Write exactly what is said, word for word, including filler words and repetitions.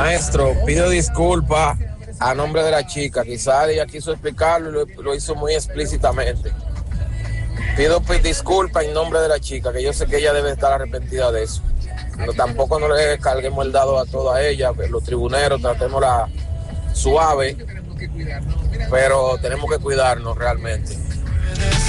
Maestro, pido disculpas a nombre de la chica. Quizá ella quiso explicarlo y lo, lo hizo muy explícitamente. Pido pues, disculpas en nombre de la chica, que yo sé que ella debe estar arrepentida de eso. No, tampoco no le carguemos el dado a toda ella, los tribuneros, tratémosla suave, pero tenemos que cuidarnos realmente.